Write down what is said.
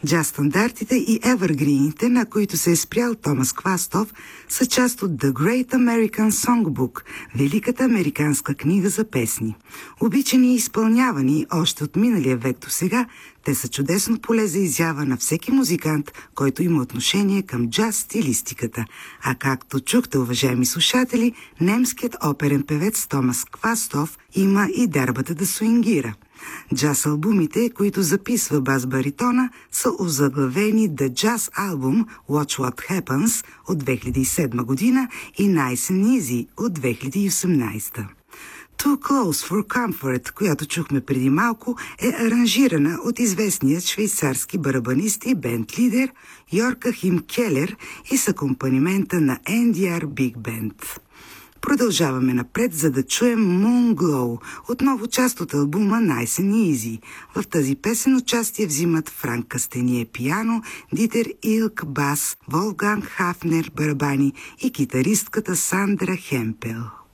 Джаз стандартите и евъргрините, на които се е спрял Томас Квастов, са част от The Great American Songbook, великата американска книга за песни. Обичани и изпълнявани още от миналия век до сега, те са чудесно поле за изява на всеки музикант, който има отношение към джаз стилистиката. А както чухте, уважаеми слушатели, немският оперен певец Томас Квастов има и дарбата да суингира. Джаз албумите, които записва бас-баритона, са озаглавени The Jazz Album Watch What Happens от 2007 година и Nice and Easy от 2018. Too Close for Comfort, която чухме преди малко, е аранжирана от известният швейцарски барабанист и бенд-лидер Йорахим Келер и с акомпанимента на NDR Big Band. Продължаваме напред, за да чуем Moon Glow, отново част от албума Nice and Easy. В тази песен участие взимат Франк Кастение пиано, Дитер Илк бас, Волфганг Хафнер барабани и китаристката Сандра Хемпел.